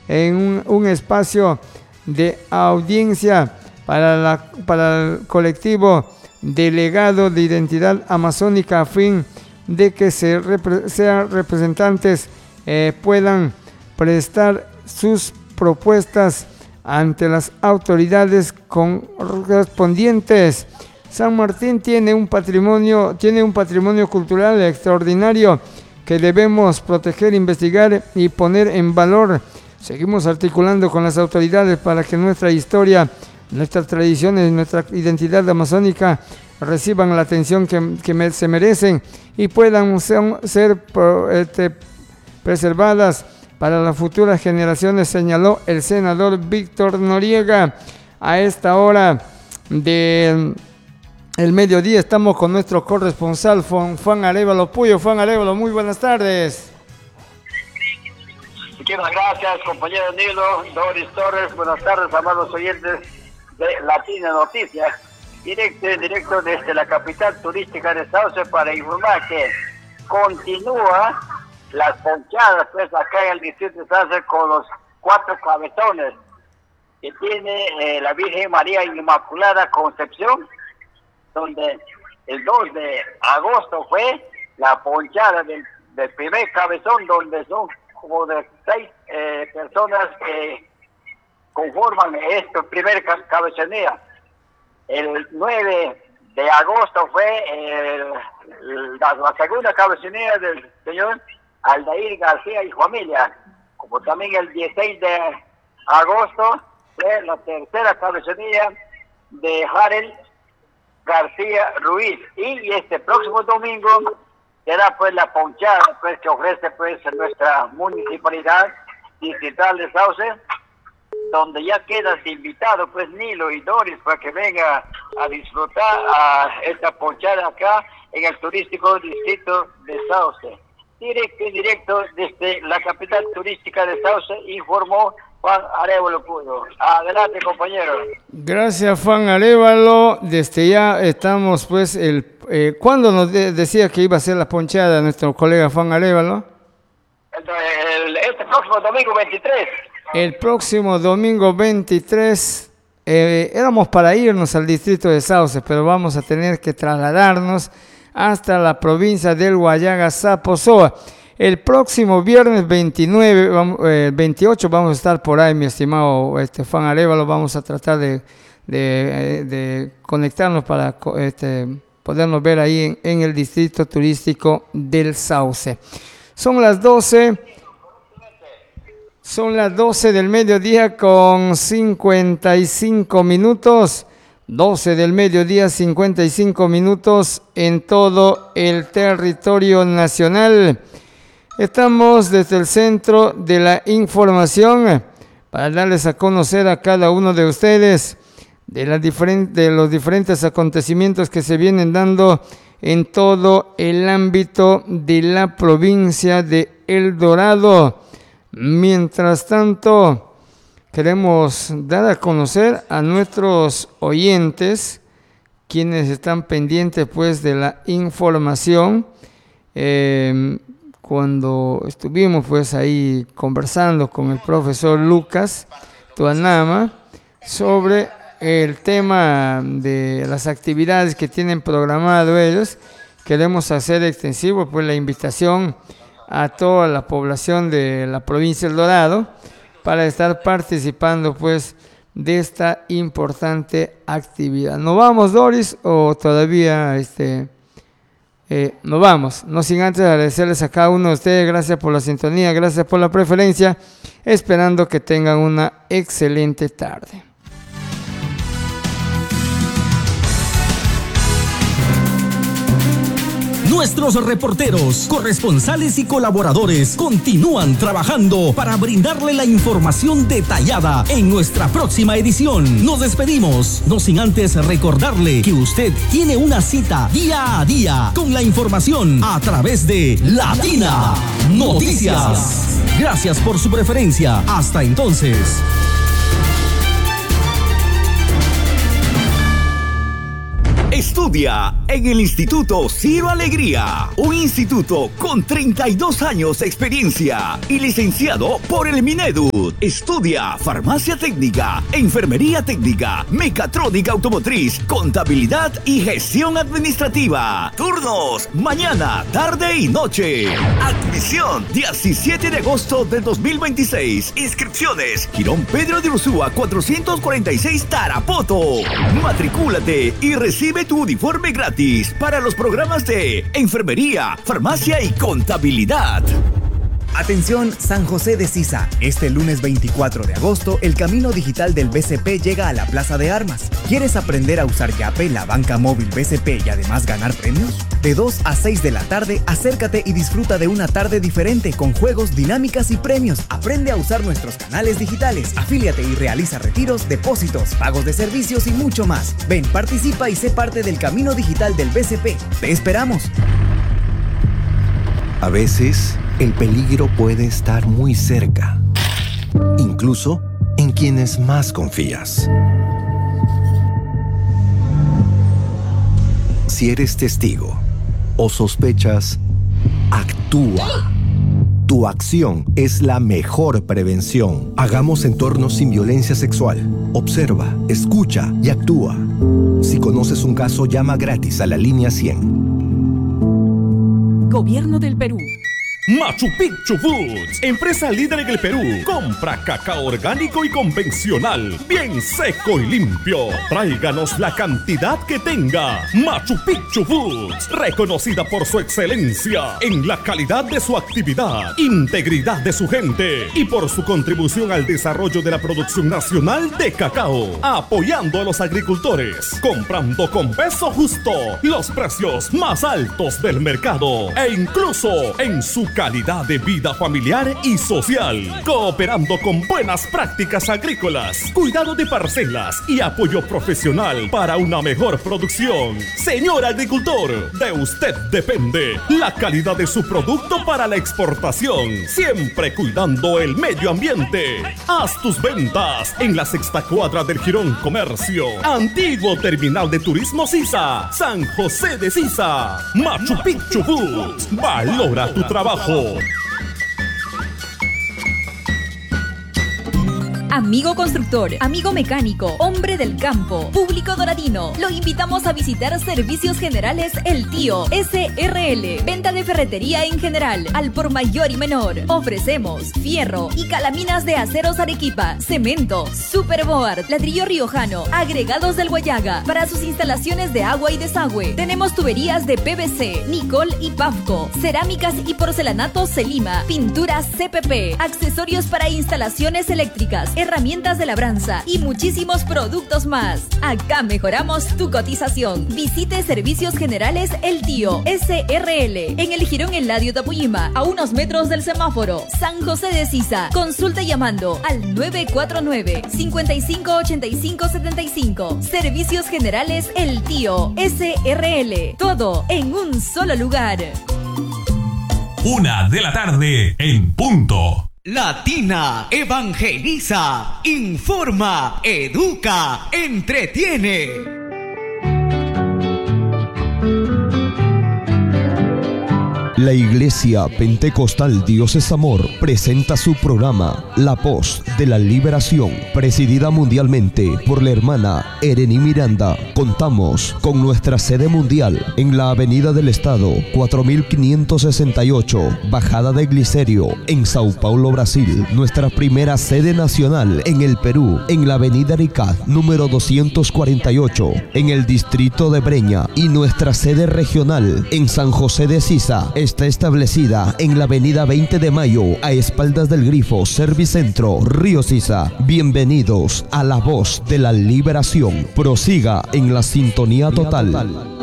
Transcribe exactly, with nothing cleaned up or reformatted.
en un, un espacio de audiencia para, la, para el colectivo delegado de identidad amazónica, a fin de que se repre, sean representantes eh, puedan prestar sus propuestas ante las autoridades correspondientes. San Martín tiene un patrimonio, tiene un patrimonio cultural extraordinario que debemos proteger, investigar y poner en valor. Seguimos articulando con las autoridades para que nuestra historia, nuestras tradiciones, nuestra identidad amazónica reciban la atención que, que se merecen y puedan ser, ser este, preservadas para las futuras generaciones, señaló el senador Víctor Noriega. A esta hora del mediodía estamos con nuestro corresponsal Juan Arévalo Puyo. Juan Arévalo, muy buenas tardes. Muchísimas gracias, compañero Nilo, Doris Torres. Buenas tardes, amados oyentes de Latina Noticias. Directo en directo desde la capital turística de Sauce para informar que continúa las ponchadas, pues acá en el distrito de Sauce, con los cuatro cabezones que tiene eh, la Virgen María Inmaculada Concepción, donde el dos de agosto fue la ponchada del, del primer cabezón, donde son como de seis eh, personas que conforman esta primer cabezonía. El nueve de agosto fue eh, la, la segunda cabezonía del señor Aldair García y familia, como también el dieciséis de agosto fue la tercera cabezonía de Harel García Ruiz, y este próximo domingo será pues la ponchada pues que ofrece pues nuestra municipalidad distrital de Sauce, donde ya quedas invitado pues Nilo y Doris para que venga a disfrutar a esta ponchada acá en el turístico distrito de Sauce. Directo y directo desde la capital turística de Sauce, informó Juan Arévalo Puyo. Adelante, compañero. Gracias, Juan Arévalo. Desde ya estamos, pues, el eh, ¿cuándo nos de- decía que iba a ser la ponchada nuestro colega Juan Arévalo? El, el, este próximo domingo veintitrés. El próximo domingo veintitrés, eh, éramos para irnos al distrito de Sauce, pero vamos a tener que trasladarnos hasta la provincia del Guayaga, Zaposoa. El próximo viernes veintinueve, eh, veintiocho vamos a estar por ahí, mi estimado este, Juan Arévalo. Vamos a tratar de, de, de conectarnos para este, podernos ver ahí en, en el distrito turístico del Sauce. Son las doce, son las doce del mediodía con cincuenta y cinco minutos. doce del mediodía, cincuenta y cinco minutos en todo el territorio nacional. Estamos desde el Centro de la Información para darles a conocer a cada uno de ustedes de, la diferen- de los diferentes acontecimientos que se vienen dando en todo el ámbito de la provincia de El Dorado. Mientras tanto, queremos dar a conocer a nuestros oyentes, quienes están pendientes pues de la información. Eh, cuando estuvimos pues ahí conversando con el profesor Lucas Tuanama sobre el tema de las actividades que tienen programado ellos, queremos hacer extensivo pues la invitación a toda la población de la provincia del Dorado para estar participando pues de esta importante actividad. ¿No vamos, Doris, o todavía este eh, no vamos? No sin antes agradecerles a cada uno de ustedes, gracias por la sintonía, gracias por la preferencia, esperando que tengan una excelente tarde. Nuestros reporteros, corresponsales y colaboradores continúan trabajando para brindarle la información detallada en nuestra próxima edición. Nos despedimos, no sin antes recordarle que usted tiene una cita día a día con la información a través de Latina Noticias. Gracias por su preferencia. Hasta entonces. Estudia en el Instituto Ciro Alegría, un instituto con treinta y dos años de experiencia y licenciado por el Minedu. Estudia farmacia técnica, enfermería técnica, mecatrónica automotriz, contabilidad y gestión administrativa. Turnos mañana, tarde y noche. Admisión diecisiete de agosto del dos mil veintiséis. Inscripciones Girón Pedro de Ursúa cuatrocientos cuarenta y seis Tarapoto. Matricúlate y recibe tu uniforme gratis para los programas de enfermería, farmacia y contabilidad. Atención San José de Sisa, este lunes veinticuatro de agosto el camino digital del B C P llega a la Plaza de Armas. ¿Quieres aprender a usar Yape, la banca móvil B C P y además ganar premios? De dos a seis de la tarde, acércate y disfruta de una tarde diferente con juegos, dinámicas y premios. Aprende a usar nuestros canales digitales, afíliate y realiza retiros, depósitos, pagos de servicios y mucho más. Ven, participa y sé parte del camino digital del B C P. ¡Te esperamos! A veces, el peligro puede estar muy cerca, incluso en quienes más confías. Si eres testigo o sospechas, actúa. Tu acción es la mejor prevención. Hagamos entornos sin violencia sexual. Observa, escucha y actúa. Si conoces un caso, llama gratis a la línea cien. Gobierno del Perú. Machu Picchu Foods, empresa líder en el Perú. Compra cacao orgánico y convencional, bien seco y limpio. Tráiganos la cantidad que tenga. Machu Picchu Foods, reconocida por su excelencia en la calidad de su actividad, integridad de su gente y por su contribución al desarrollo de la producción nacional de cacao, apoyando a los agricultores, comprando con peso justo, los precios más altos del mercado e incluso en su calidad de vida familiar y social, cooperando con buenas prácticas agrícolas, cuidado de parcelas y apoyo profesional para una mejor producción. Señor agricultor, de usted depende la calidad de su producto para la exportación, siempre cuidando el medio ambiente. Haz tus ventas en la sexta cuadra del Girón Comercio, antiguo terminal de turismo Sisa, San José de Sisa. Machu Picchu Foods, valora tu trabajo. Amigo constructor, amigo mecánico, hombre del campo, público doradino, lo invitamos a visitar Servicios Generales El Tío S R L, venta de ferretería en general, al por mayor y menor. Ofrecemos fierro y calaminas de aceros Arequipa, cemento, superboard, ladrillo riojano, agregados del Guayaga, para sus instalaciones de agua y desagüe. Tenemos tuberías de P V C, Nicol y Pavco, cerámicas y porcelanatos Celima, pinturas C P P, accesorios para instalaciones eléctricas, herramientas de labranza y muchísimos productos más. Acá mejoramos tu cotización. Visite Servicios Generales El Tío S R L en el Girón Eladio Tapuyima, a unos metros del semáforo, San José de Sisa. Consulta llamando al nueve cuatro nueve, cinco cinco ocho cinco siete cinco. Servicios Generales El Tío S R L. Todo en un solo lugar. Una de la tarde en punto. Latina evangeliza, informa, educa, entretiene. La Iglesia Pentecostal Dios es Amor presenta su programa La Voz de la Liberación, presidida mundialmente por la hermana Ereni Miranda. Contamos con nuestra sede mundial en la Avenida del Estado cuatro mil quinientos sesenta y ocho, Bajada de Glicerio, en Sao Paulo, Brasil. Nuestra primera sede nacional en el Perú, en la Avenida Arica, número doscientos cuarenta y ocho, en el distrito de Breña. Y nuestra sede regional en San José de Sisa está establecida en la avenida veinte de mayo, a espaldas del Grifo Servicentro, Río Sisa. Bienvenidos a La Voz de la Liberación. Prosiga en la sintonía total.